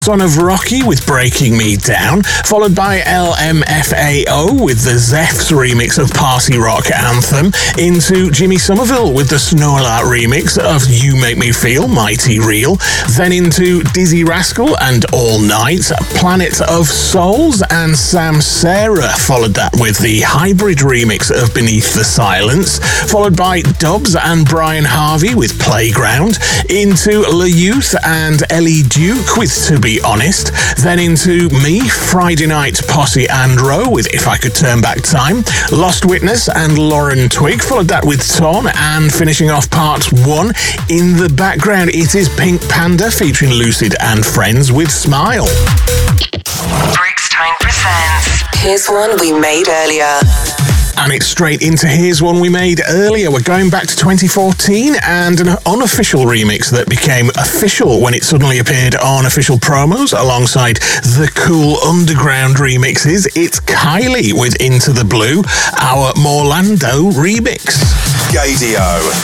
Son of Rocky with Breaking Me Down, followed by LMFAO with the Zephs remix of Party Rock Anthem, into Jimmy Somerville with the Snorlaut remix of You Make Me Feel Mighty Real, then into Dizzy Rascal and All Night, Planet of Souls and Sam Sarah followed that with the Hybrid remix of Beneath the Silence, followed by Dobbs and Brian Harvey with Playground, into La Youth and Ellie Duke with To Be Honest, then into me, Friday Night Posse Andro with If I Could Turn Back Time, Lost Witness and Lauren Twig followed that with Ton, and finishing off part 1, in the background it is Pink Panda featuring Lucid and Friends with Smile. Brixton presents Here's One We Made Earlier. And it's straight into Here's One We Made Earlier. We're going back to 2014 and an unofficial remix that became official when it suddenly appeared on official promos alongside the cool underground remixes. It's Kylie with Into the Blue, our Morlando remix. Gadio.